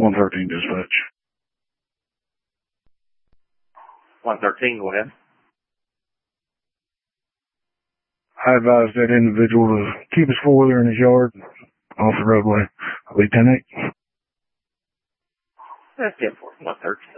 113 dispatch. 113, go ahead. I advised that individual to keep his four-wheeler in his yard off the roadway. I'll be 10-8. That's 10-4, 113.